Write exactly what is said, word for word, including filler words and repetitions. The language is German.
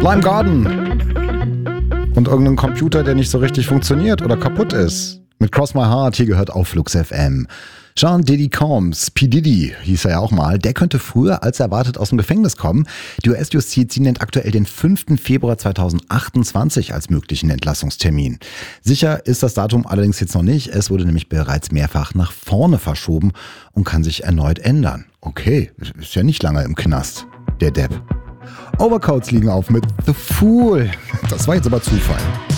Lime Garden. Und irgendein Computer, der nicht so richtig funktioniert oder kaputt ist. Mit Cross My Heart, hier gehört auf Flux F M. Sean Diddy Combs, P. Diddy hieß er ja auch mal, der könnte früher als erwartet aus dem Gefängnis kommen. Die U S-Justiz nennt aktuell den fünften Februar zweitausendachtundzwanzig als möglichen Entlassungstermin. Sicher ist das Datum allerdings jetzt noch nicht. Es wurde nämlich bereits mehrfach nach vorne verschoben und kann sich erneut ändern. Okay, ist ja nicht lange im Knast, der Depp. Overcoats liegen auf mit The Fool. Das war jetzt aber Zufall.